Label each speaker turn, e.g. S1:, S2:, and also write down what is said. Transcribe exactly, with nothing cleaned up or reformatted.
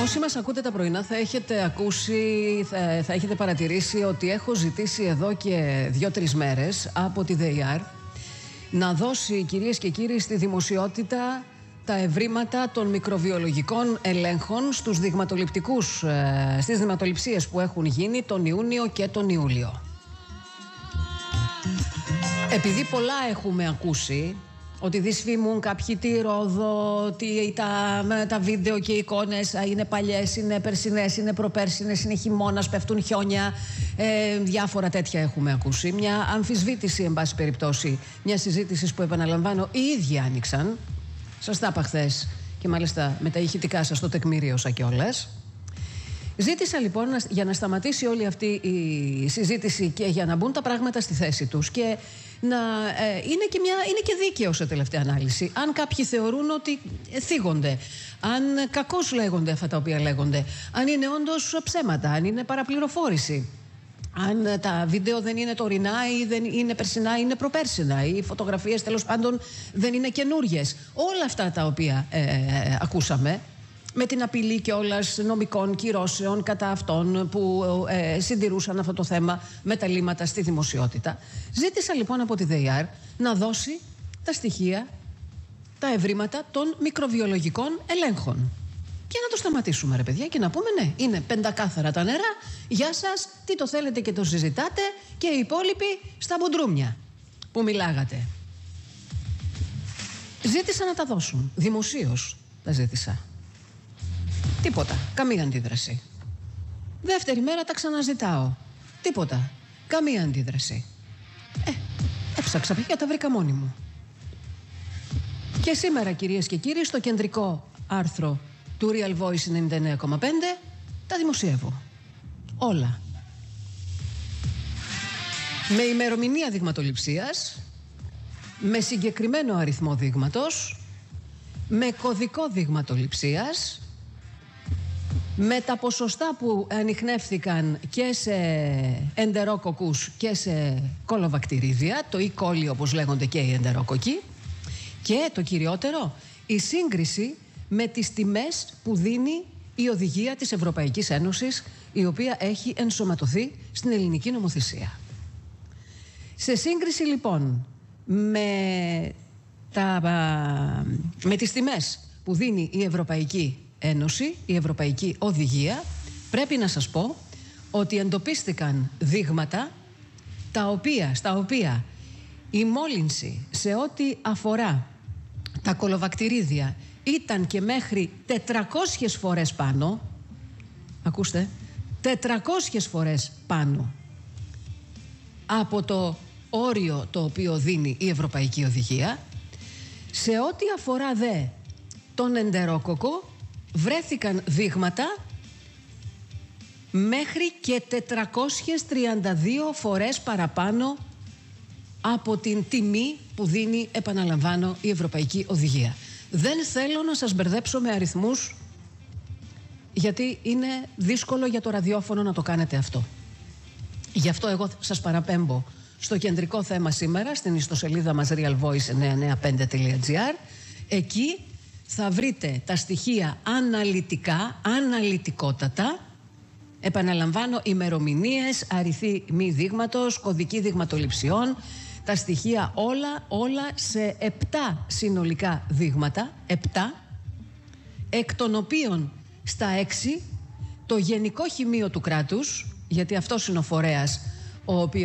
S1: Όσοι μας ακούτε τα πρωινά θα έχετε ακούσει, θα, θα έχετε παρατηρήσει ότι έχω ζητήσει εδώ και δύο-τρεις μέρες από τη ΔΕΙΑΡ να δώσει, κυρίες και κύριοι, στη δημοσιότητα τα ευρήματα των μικροβιολογικών ελέγχων στους δειγματοληπτικούς, στις δειγματοληψίες που έχουν γίνει τον Ιούνιο και τον Ιούλιο. Επειδή πολλά έχουμε ακούσει, ότι δυσφημούν κάποιοι τη Ρόδο, ότι τα, τα βίντεο και οι εικόνες είναι παλιές, είναι περσινές, είναι προπέρσινες, είναι χειμώνας, πέφτουν χιόνια, ε, διάφορα τέτοια έχουμε ακούσει. Μια αμφισβήτηση, εν πάση περιπτώσει, μια συζήτηση που, επαναλαμβάνω, οι ίδιοι άνοιξαν. Σας τα είπα χθες και μάλιστα με τα ηχητικά σας το τεκμηρίωσα κιόλας. Ζήτησα λοιπόν για να σταματήσει όλη αυτή η συζήτηση και για να μπουν τα πράγματα στη θέση τους και να ε, είναι, και μια, είναι και δίκαιο σε τελευταία ανάλυση. Αν κάποιοι θεωρούν ότι θίγονται, αν κακώς λέγονται αυτά τα οποία λέγονται, αν είναι όντως ψέματα, αν είναι παραπληροφόρηση, αν τα βίντεο δεν είναι τωρινά ή δεν είναι περσινά ή είναι προπέρσινα, ή οι φωτογραφίες τέλος πάντων δεν είναι καινούριες. Όλα αυτά τα οποία ε, ε, ακούσαμε, με την απειλή κιόλας νομικών κυρώσεων κατά αυτών που ε, συντηρούσαν αυτό το θέμα με τα λίμματα στη δημοσιότητα. Ζήτησα λοιπόν από τη ΔΕΙΑΡ να δώσει τα στοιχεία, τα ευρήματα των μικροβιολογικών ελέγχων. Και να το σταματήσουμε, ρε παιδιά, και να πούμε ναι, είναι πεντακάθαρα τα νερά, γεια σας, τι το θέλετε και το συζητάτε, και οι υπόλοιποι στα μπουντρούμια που μιλάγατε. Ζήτησα να τα δώσουν, δημοσίως τα ζήτησα. Τίποτα, καμία αντίδραση. Δεύτερη μέρα τα ξαναζητάω. Τίποτα, καμία αντίδραση. Ε, έψαξα πια, τα βρήκα μόνη μου. Και σήμερα, κυρίες και κύριοι, στο κεντρικό άρθρο του Real Voice ενενήντα εννέα κόμμα πέντε τα δημοσιεύω. Όλα. Με ημερομηνία δειγματοληψίας, με συγκεκριμένο αριθμό δείγματος, με κωδικό δειγματοληψίας, με τα ποσοστά που ανιχνεύθηκαν και σε εντερόκοκκους και σε κολοβακτηρίδια, το E. coli όπως λέγονται και οι εντερόκοκκοι, και το κυριότερο, η σύγκριση με τις τιμές που δίνει η οδηγία της Ευρωπαϊκής Ένωσης, η οποία έχει ενσωματωθεί στην ελληνική νομοθεσία. Σε σύγκριση λοιπόν με, τα, με τις τιμές που δίνει η Ευρωπαϊκή Ένωση, η Ευρωπαϊκή Οδηγία, πρέπει να σας πω ότι εντοπίστηκαν δείγματα τα οποία, στα οποία η μόλυνση σε ό,τι αφορά τα κολοβακτηρίδια ήταν και μέχρι τετρακόσιες φορές πάνω. Ακούστε, τετρακόσιες φορές πάνω από το όριο το οποίο δίνει η Ευρωπαϊκή Οδηγία. Σε ό,τι αφορά δε τον εντερόκοκκο, βρέθηκαν δείγματα μέχρι και τετρακόσιες τριάντα δύο φορές παραπάνω από την τιμή που δίνει, επαναλαμβάνω, η Ευρωπαϊκή Οδηγία. Δεν θέλω να σας μπερδέψω με αριθμούς, γιατί είναι δύσκολο για το ραδιόφωνο να το κάνετε αυτό. Γι' αυτό εγώ σας παραπέμπω στο κεντρικό θέμα σήμερα, στην ιστοσελίδα μας real voice εννιακόσια ενενήντα πέντε τελεία gr. Εκεί θα βρείτε τα στοιχεία αναλυτικά, αναλυτικότατα. Επαναλαμβάνω, ημερομηνίες, αριθμοί δείγματος, κωδικοί δειγματοληψιών, τα στοιχεία όλα, όλα σε επτά συνολικά δείγματα, επτά, εκ των οποίων στα έξι το Γενικό Χημείο του Κράτους, γιατί αυτός είναι ο φορέας ο οποίος